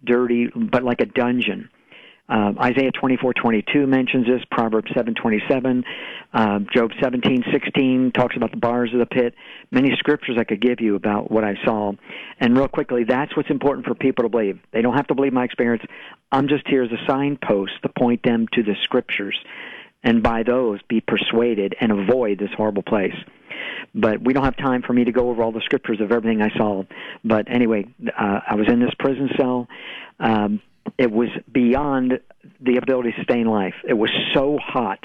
dirty, but like a dungeon. Isaiah 24:22 mentions this, Proverbs 7:27, Job 17:16 talks about the bars of the pit. Many scriptures I could give you about what I saw. And real quickly, that's what's important for people to believe. They don't have to believe my experience. I'm just here as a signpost to point them to the scriptures, and by those be persuaded and avoid this horrible place. But we don't have time for me to go over all the scriptures of everything I saw. But anyway, I was in this prison cell. It was beyond the ability to sustain life. It was so hot.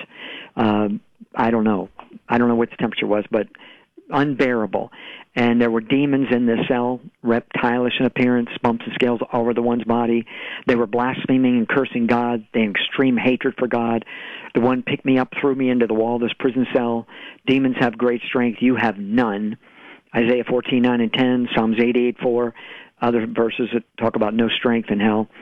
I don't know what the temperature was, but unbearable. And there were demons in this cell, reptilish in appearance, bumps and scales all over the one's body. They were blaspheming and cursing God. They had extreme hatred for God. The one picked me up, threw me into the wall of this prison cell. Demons have great strength. You have none. Isaiah 14:9 and 10, Psalms 88:4, other verses that talk about no strength in hell.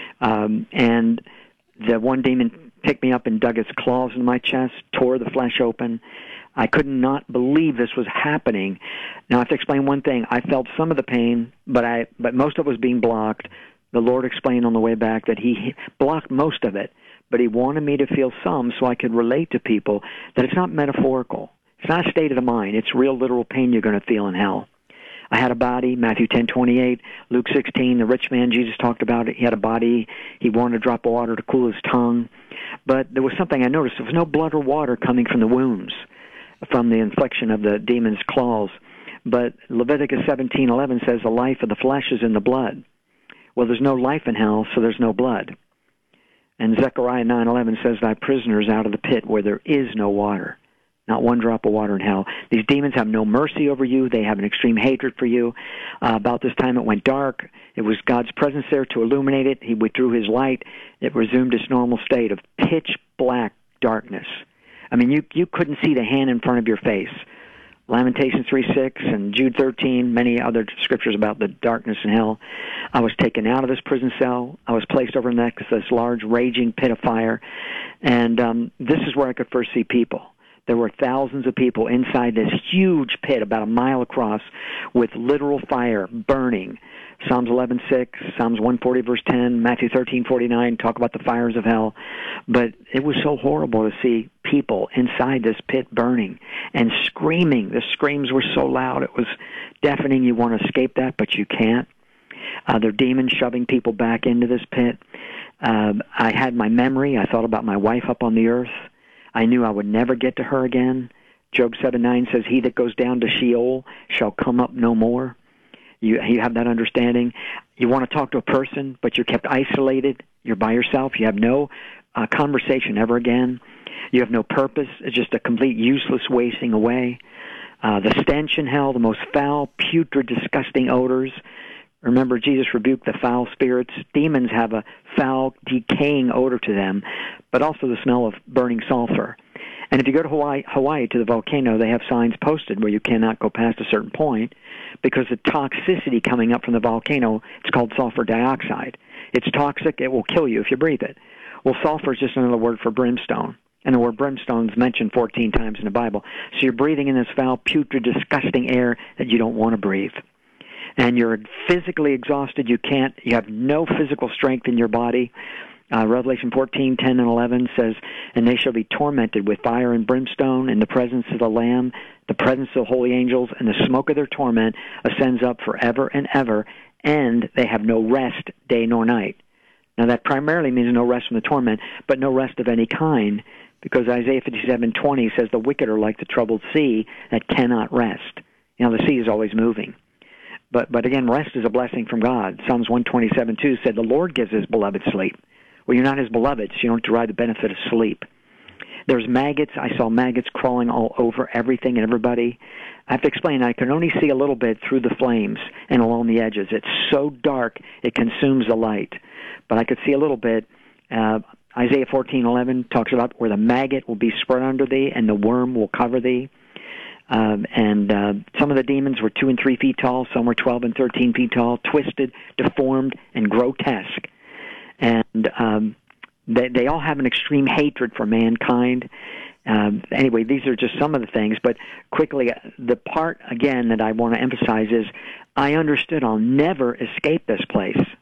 And the one demon picked me up and dug its claws into my chest, tore the flesh open. I could not believe this was happening. Now, I have to explain one thing. I felt some of the pain, but most of it was being blocked. The Lord explained on the way back that He blocked most of it, but He wanted me to feel some so I could relate to people that it's not metaphorical. It's not a state of the mind. It's real, literal pain you're going to feel in hell. I had a body, Matthew 10:28, Luke 16, the rich man, Jesus talked about it. He had a body. He wanted a drop of water to cool his tongue. But there was something I noticed. There was no blood or water coming from the wounds, from the infliction of the demon's claws. But Leviticus 17:11 says the life of the flesh is in the blood. Well, there's no life in hell, so there's no blood. And Zechariah 9:11 says, thy prisoners out of the pit where there is no water. Not one drop of water in hell. These demons have no mercy over you. They have an extreme hatred for you. About this time it went dark. It was God's presence there to illuminate it. He withdrew His light. It resumed its normal state of pitch black darkness. I mean, you couldn't see the hand in front of your face. Lamentations 3:6 and Jude 13, many other scriptures about the darkness in hell. I was taken out of this prison cell. I was placed over next to this large raging pit of fire. And this is where I could first see people. There were thousands of people inside this huge pit about a mile across with literal fire burning. Psalms 11:6, Psalms 140 verse 10, Matthew 13:49 talk about the fires of hell. But it was so horrible to see people inside this pit burning and screaming. The screams were so loud, it was deafening. You want to escape that, but you can't. There are demons shoving people back into this pit. I had my memory. I thought about my wife up on the earth. I knew I would never get to her again. Job 7:9 says, he that goes down to Sheol shall come up no more. You have that understanding. You want to talk to a person, but you're kept isolated. You're by yourself. You have no conversation ever again. You have no purpose. It's just a complete useless wasting away. The stench in hell, the most foul, putrid, disgusting odors. Remember, Jesus rebuked the foul spirits. Demons have a foul, decaying odor to them, but also the smell of burning sulfur. And if you go to Hawaii to the volcano, they have signs posted where you cannot go past a certain point because the toxicity coming up from the volcano, it's called sulfur dioxide. It's toxic. It will kill you if you breathe it. Well, sulfur is just another word for brimstone. And the word brimstone is mentioned 14 times in the Bible. So you're breathing in this foul, putrid, disgusting air that you don't want to breathe. And you're physically exhausted. You have no physical strength in your body. Revelation 14:10 and 11 says, and they shall be tormented with fire and brimstone in the presence of the Lamb, the presence of holy angels, and the smoke of their torment ascends up forever and ever, and they have no rest day nor night. Now that primarily means no rest from the torment, but no rest of any kind, because Isaiah 57:20 says the wicked are like the troubled sea that cannot rest. You know, the sea is always moving. But again, rest is a blessing from God. Psalms 127:2 said, the Lord gives His beloved sleep. Well, you're not His beloved, so you don't derive the benefit of sleep. There's maggots. I saw maggots crawling all over everything and everybody. I have to explain, I can only see a little bit through the flames and along the edges. It's so dark, it consumes the light. But I could see a little bit. Isaiah 14:11 talks about where the maggot will be spread under thee and the worm will cover thee. Some of the demons were 2 and 3 feet tall. Some were 12 and 13 feet tall, twisted, deformed, and grotesque. And they all have an extreme hatred for mankind. Anyway, these are just some of the things. But quickly, the part, again, that I want to emphasize is I understood I'll never escape this place.